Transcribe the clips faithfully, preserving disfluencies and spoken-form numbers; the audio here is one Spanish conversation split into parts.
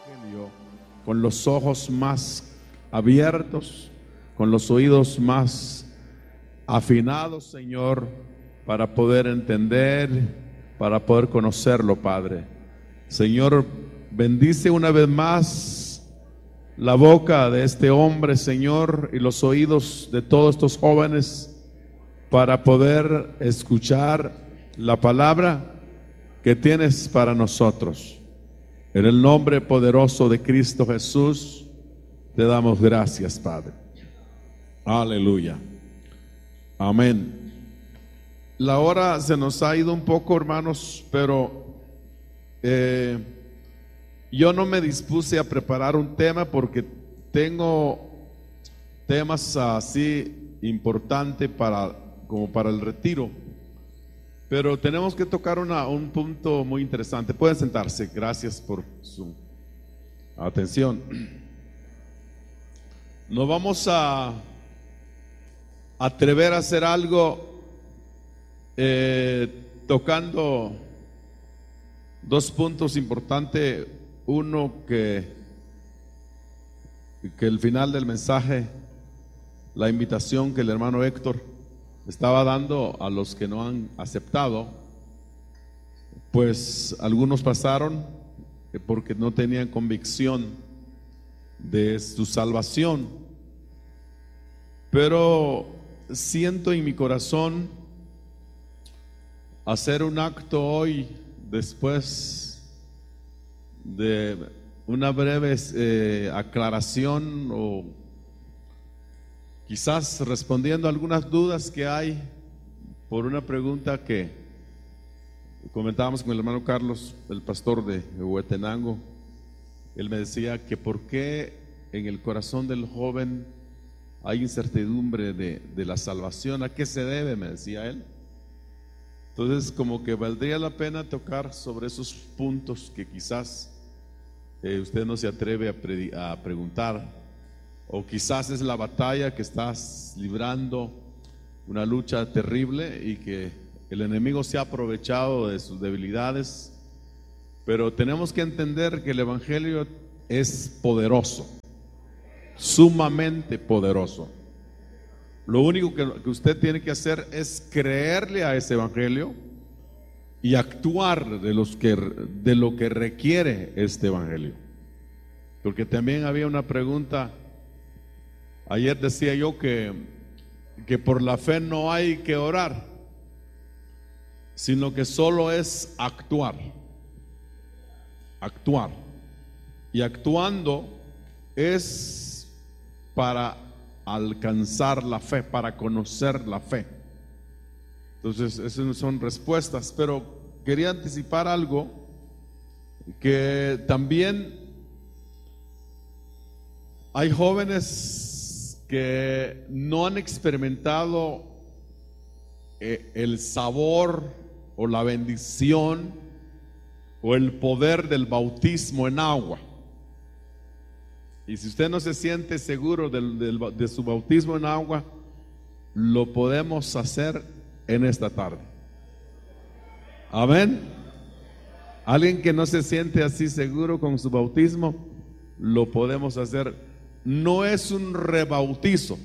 Evangelio con los ojos más abiertos, con los oídos más afinados, Señor, para poder entender, para poder conocerlo, Padre. Señor, bendice una vez más la boca de este hombre, Señor, y los oídos de todos estos jóvenes para poder escuchar la palabra que tienes para nosotros. En el nombre poderoso de Cristo Jesús, te damos gracias, Padre. Aleluya. Amén. La hora se nos ha ido un poco, hermanos, pero eh, yo no me dispuse a preparar un tema porque tengo temas así importantes para, como para el retiro. Pero tenemos que tocar una, un punto muy interesante. Pueden sentarse, gracias por su atención. Nos vamos a atrever a hacer algo eh, tocando dos puntos importantes. Uno que, que el final del mensaje, la invitación que el hermano Héctor estaba dando a los que no han aceptado, pues algunos pasaron porque no tenían convicción de su salvación. Pero siento en mi corazón hacer un acto hoy, después de una breve eh, aclaración o quizás respondiendo a algunas dudas que hay por una pregunta que comentábamos con el hermano Carlos, el pastor de Huetenango. Él me decía que por qué en el corazón del joven hay incertidumbre de, de la salvación. ¿A qué se debe?, me decía él. Entonces, como que valdría la pena tocar sobre esos puntos que quizás eh, usted no se atreve a, pre, a preguntar. O quizás es la batalla que estás librando, una lucha terrible y que el enemigo se ha aprovechado de sus debilidades. Pero tenemos que entender que el evangelio es poderoso, sumamente poderoso. Lo único que, que usted tiene que hacer es creerle a ese evangelio y actuar de, los que, de lo que requiere este evangelio. Porque también había una pregunta. Ayer decía yo que, que por la fe no hay que orar, sino que solo es actuar. Actuar. Y actuando es para alcanzar la fe, para conocer la fe. Entonces, esas son respuestas, pero quería anticipar algo que también hay jóvenes que no han experimentado eh, el sabor o la bendición o el poder del bautismo en agua. Y si usted no se siente seguro del, del, de su bautismo en agua, lo podemos hacer en esta tarde. Amén. Alguien que no se siente así seguro con su bautismo, lo podemos hacer. No es un rebautizo,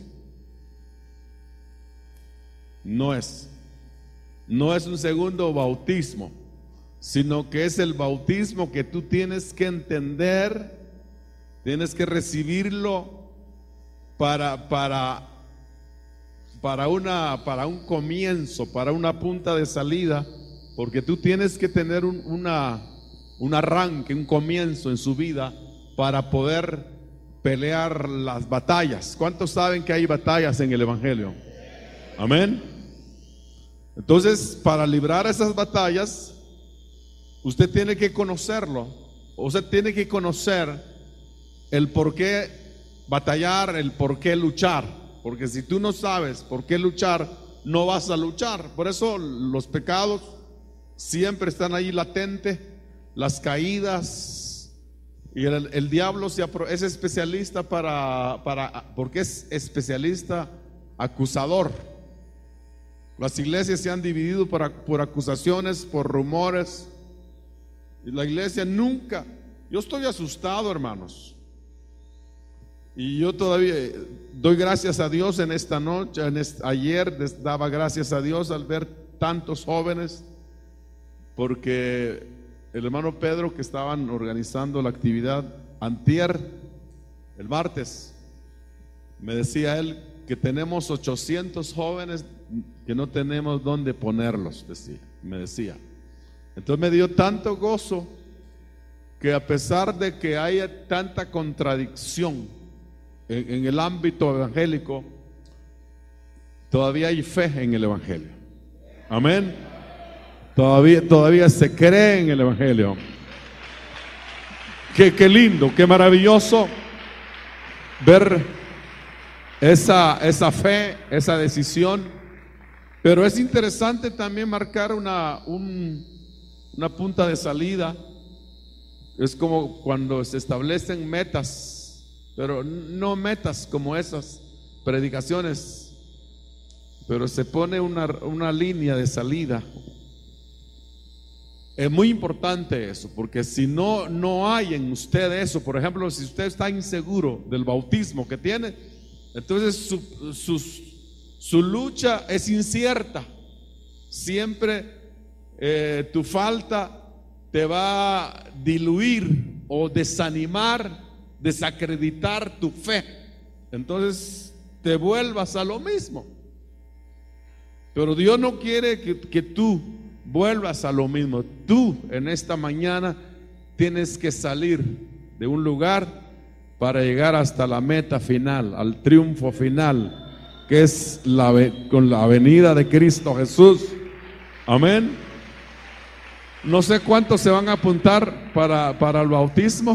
no es, no es un segundo bautismo, sino que es el bautismo que tú tienes que entender, tienes que recibirlo para, para, para, una, para un comienzo, para una punta de salida, porque tú tienes que tener un, una, un arranque, un comienzo en su vida para poder pelear las batallas. ¿Cuántos saben que hay batallas en el evangelio? Amén. Entonces, para librar esas batallas, usted tiene que conocerlo. Usted tiene que conocer el por qué batallar, el por qué luchar. Porque si tú no sabes por qué luchar, no vas a luchar. Por eso los pecados siempre están ahí latentes, las caídas. Y el, el diablo se, es especialista para, para, porque es especialista acusador. Las iglesias se han dividido por, por acusaciones, por rumores. Y la iglesia nunca Yo estoy asustado, hermanos. Y yo todavía doy gracias a Dios en esta noche, en este, ayer daba gracias a Dios al ver tantos jóvenes, porque el hermano Pedro, que estaban organizando la actividad antier, el martes, me decía él que tenemos ochocientos jóvenes que no tenemos dónde ponerlos, decía, me decía. Entonces me dio tanto gozo que a pesar de que haya tanta contradicción en, en el ámbito evangélico, todavía hay fe en el evangelio. Amén. Todavía, todavía se cree en el evangelio. Qué, qué lindo, qué maravilloso ver esa, esa fe, esa decisión. Pero es interesante también marcar una, un, una punta de salida. Es como cuando se establecen metas, pero no metas como esas predicaciones, pero se pone una, una línea de salida. Es muy importante eso, porque si no, no hay en usted eso, por ejemplo, si usted está inseguro del bautismo que tiene, entonces su, su, su lucha es incierta. Siempre eh, tu falta te va a diluir o desanimar, desacreditar tu fe. Entonces te vuelvas a lo mismo. Pero Dios no quiere que, que tú vuelvas a lo mismo. Tú en esta mañana tienes que salir de un lugar para llegar hasta la meta final, al triunfo final, que es la, con la venida de Cristo Jesús. Amén. No sé cuántos se van a apuntar para, para el bautismo.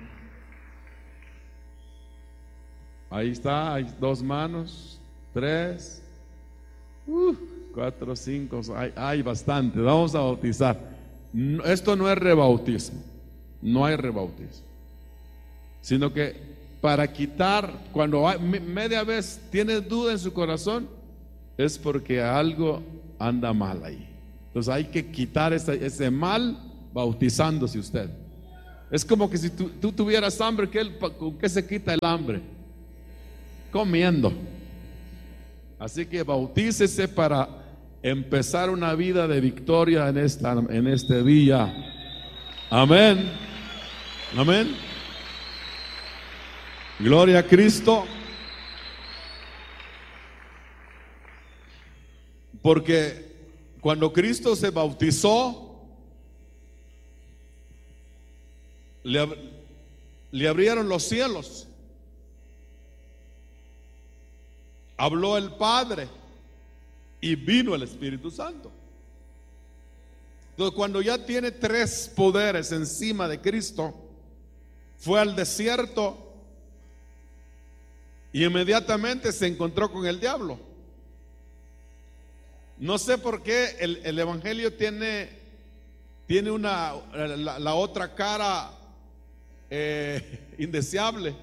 Ahí está, hay dos manos, tres, uh, cuatro, cinco, hay, hay bastante. Vamos a bautizar. No, esto no es rebautismo, no hay rebautismo, sino que para quitar, cuando hay, media vez tiene duda en su corazón, es porque algo anda mal ahí. Entonces hay que quitar ese, ese mal bautizándose usted. Es como que si tú, tú tuvieras hambre, ¿qué, ¿con qué se quita el hambre? Comiendo. Así que bautícese para empezar una vida de victoria en, esta, en este día. Amén. Amén. Gloria a Cristo. Porque cuando Cristo se bautizó, le, le abrieron los cielos. Habló el Padre y vino el Espíritu Santo. Entonces, cuando ya tiene tres poderes encima de Cristo, fue al desierto y inmediatamente se encontró con el diablo. No sé por qué el, el evangelio tiene, tiene una, la, la otra cara eh, indeseable.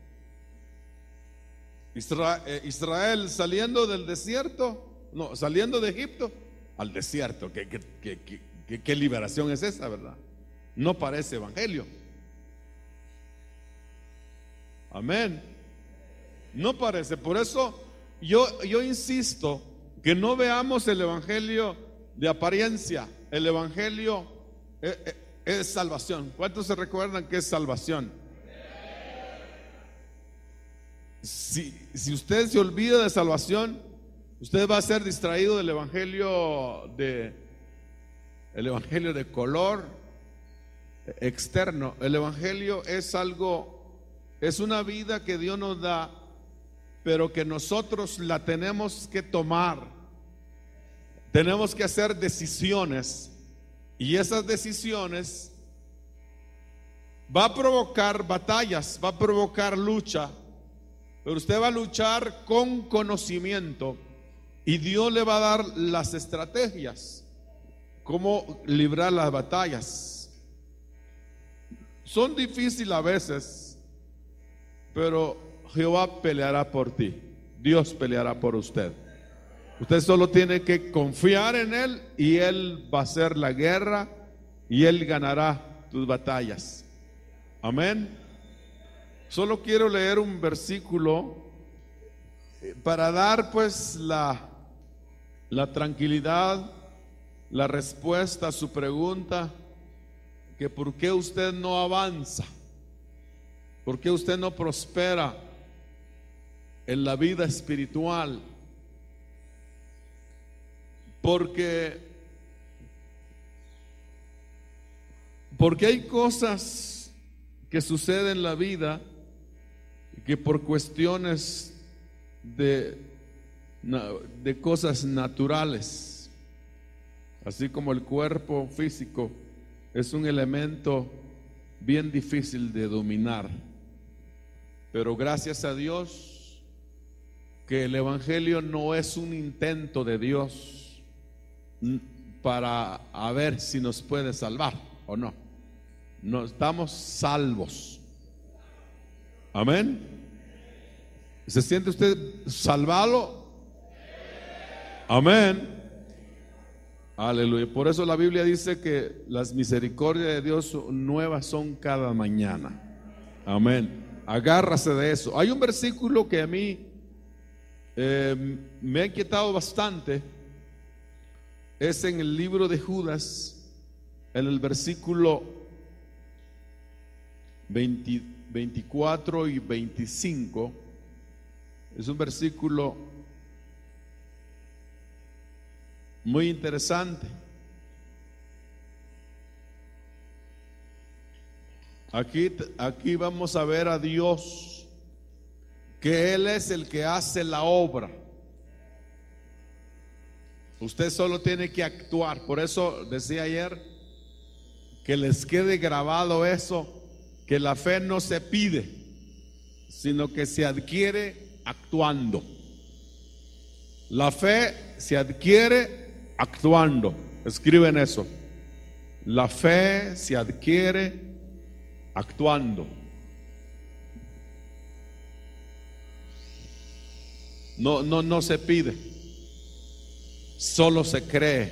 Israel, eh, Israel saliendo del desierto, no, saliendo de Egipto al desierto. ¿Qué, qué, qué, qué, qué liberación es esa, verdad? No parece evangelio. Amén. No parece. Por eso yo, yo insisto que no veamos el evangelio de apariencia. El evangelio es, es, es salvación. ¿Cuántos se recuerdan que es salvación? Si, si usted se olvida de salvación, usted va a ser distraído del evangelio de el evangelio de color externo. El evangelio es algo, es una vida que Dios nos da, pero que nosotros la tenemos que tomar. Tenemos que hacer decisiones, y esas decisiones va a provocar batallas, va a provocar lucha, pero usted va a luchar con conocimiento y Dios le va a dar las estrategias, cómo librar las batallas. Son difíciles a veces, pero Jehová peleará por ti, Dios peleará por usted. Usted solo tiene que confiar en Él y Él va a hacer la guerra y Él ganará tus batallas. Amén. Solo quiero leer un versículo para dar pues la, la tranquilidad, la respuesta a su pregunta, que por qué usted no avanza, por qué usted no prospera en la vida espiritual. Porque, porque hay cosas que suceden en la vida que por cuestiones de, de cosas naturales, así como el cuerpo físico es un elemento bien difícil de dominar, pero gracias a Dios que el evangelio no es un intento de Dios para a ver si nos puede salvar o no. No estamos salvos. Amén. ¿Se siente usted salvado? Amén. Aleluya. Por eso la Biblia dice que las misericordias de Dios nuevas son cada mañana. Amén. Agárrase de eso. Hay un versículo que a mí eh, me ha inquietado bastante. Es en el libro de Judas, en el versículo veinte, veinticuatro y veinticinco. Es un versículo muy interesante. Aquí, aquí vamos a ver a Dios, que Él es el que hace la obra. Usted solo tiene que actuar. Por eso decía ayer que les quede grabado eso, que la fe no se pide, sino que se adquiere actuando. La fe se adquiere actuando. Escriben eso. La fe se adquiere actuando. No, no, no se pide. Solo se cree.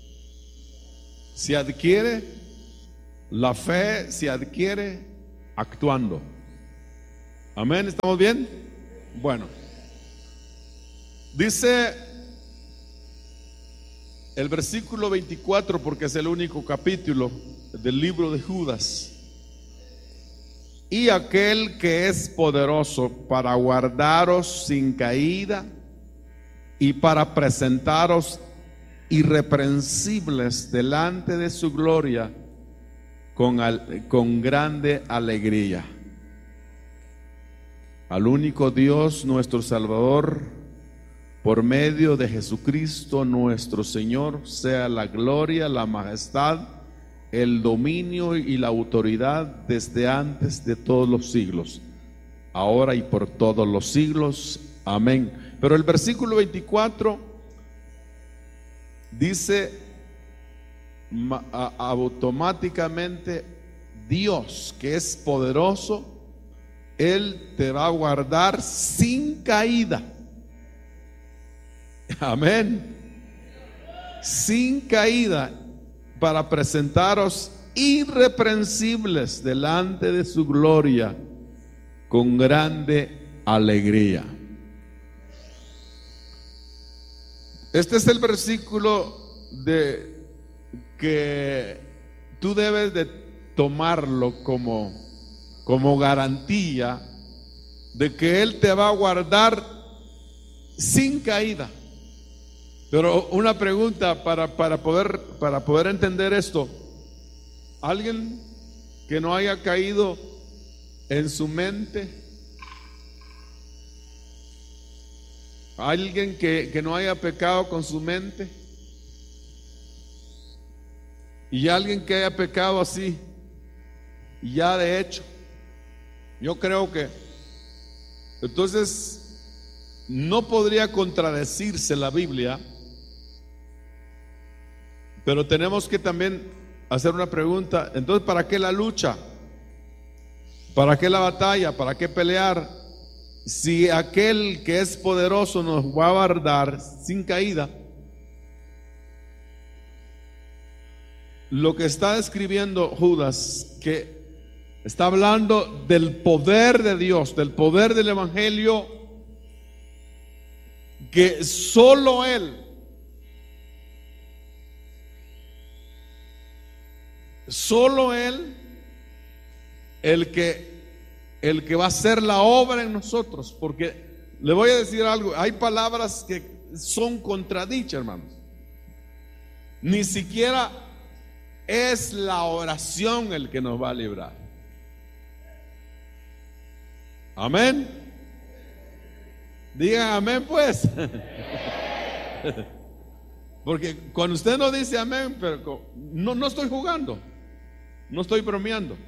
Se adquiere, la fe se adquiere actuando. Amén, ¿estamos bien? Bueno, dice el versículo veinticuatro, porque es el único capítulo del libro de Judas. Y aquel que es poderoso para guardaros sin caída y para presentaros irreprensibles delante de su gloria con, al, con grande alegría. Al único Dios nuestro Salvador, por medio de Jesucristo nuestro Señor, sea la gloria, la majestad, el dominio y la autoridad desde antes de todos los siglos, ahora y por todos los siglos. Amén. Pero el versículo veinticuatro dice automáticamente: Dios, que es poderoso, Él te va a guardar sin caída. Amén. Sin caída, para presentaros irreprensibles delante de su gloria con grande alegría. Este es el versículo de que tú debes de tomarlo como, como garantía de que Él te va a guardar sin caída. Pero una pregunta para, para, poder, para poder entender esto: ¿alguien que no haya caído en su mente? ¿Alguien que, que no haya pecado con su mente? Y alguien que haya pecado así, ya de hecho, yo creo que entonces no podría contradecirse la Biblia. Pero tenemos que también hacer una pregunta. Entonces, ¿para qué la lucha? ¿Para qué la batalla? ¿Para qué pelear? Si aquel que es poderoso nos va a guardar sin caída. Lo que está escribiendo Judas, que Está hablando del poder de Dios, del poder del Evangelio, que solo Él, solo Él, el que, el que va a hacer la obra en nosotros. Porque le voy a decir algo, hay palabras que son contradichas, hermanos. Ni siquiera es la oración el que nos va a librar. Amén. Digan amén, pues. Porque cuando usted no dice amén, pero no, no estoy jugando, no estoy bromeando.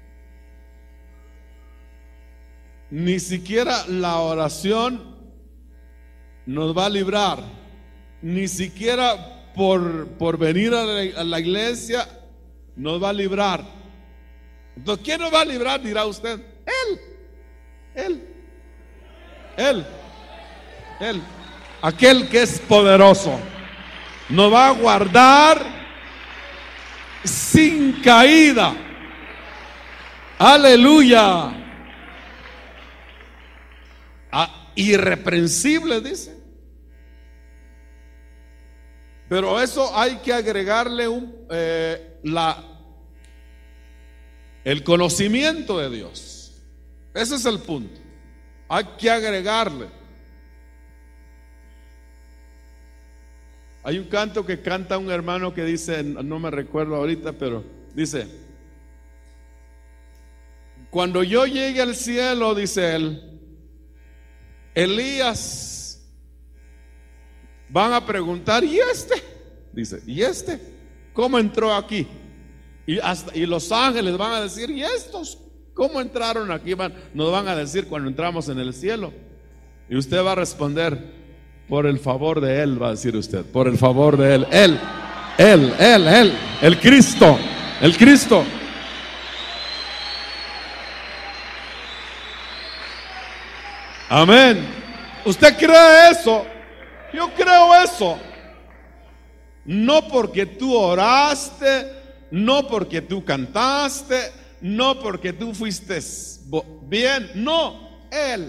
Ni siquiera la oración nos va a librar, ni siquiera por, por venir a la, a la iglesia nos va a librar. Entonces, ¿quién nos va a librar? Dirá usted. Él, Él, Él, Él, aquel que es poderoso, nos va a guardar sin caída. Aleluya. Ah, irreprensible, dice. Pero eso hay que agregarle un, eh, la, el conocimiento de Dios. Ese es el punto. Hay que agregarle. Hay un canto que canta un hermano que dice, no me recuerdo ahorita, pero dice: cuando yo llegue al cielo, dice él, Elías, van a preguntar, ¿y este? Dice, ¿y este? ¿Cómo entró aquí? Y, hasta, y los ángeles van a decir, ¿y estos? ¿Cómo entraron aquí? Van, nos van a decir cuando entramos en el cielo. Y usted va a responder, por el favor de Él, va a decir usted, por el favor de Él. Él, Él, Él, Él, el Cristo, el Cristo. Amén. ¿Usted cree eso? Yo creo eso. No porque tú oraste, no porque tú cantaste, no porque tú fuiste bien, no, Él.